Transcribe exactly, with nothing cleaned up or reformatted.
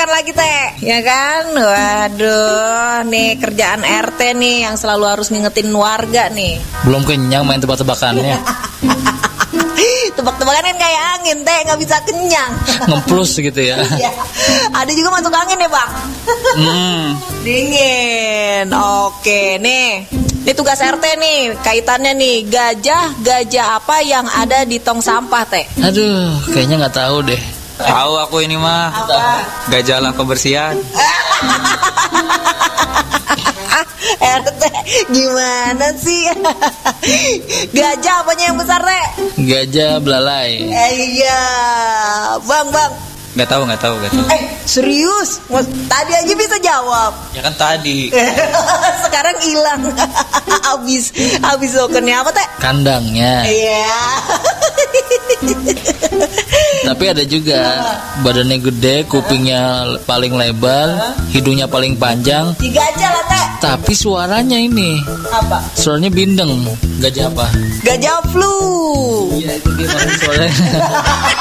makan lagi teh, ya kan? Waduh, nih kerjaan R T nih yang selalu harus ngingetin warga nih. Belum kenyang main tebak-tebakannya. Tebak-tebakan kan kayak angin teh, nggak bisa kenyang. Ngeplus gitu ya. Iya. Ada juga masuk angin ya bang. Hmm. Dingin. Oke nih. Ini tugas R T nih, kaitannya nih gajah, gajah apa yang ada di tong sampah teh? Aduh, kayaknya nggak tahu deh. Tahu aku ini mah. Apa? Gajah kebersihan. R T gimana sih? Gajah apanya yang besar teh? Gajah belalai. Eh, iya, bang bang. Gak tahu, gak tahu, gak tahu. Eh serius? Tadi aja bisa jawab. Ya kan tadi. Sekarang hilang. Abis, abis okennya apa teh? Kandangnya. Iya. Tapi ada juga badannya gede, kupingnya paling lebar, hidungnya paling panjang. Si gajah lah teh. Tapi suaranya ini, Apa? suaranya bindeng. Gajah apa? Gajah flu. Iya itu dia suaranya.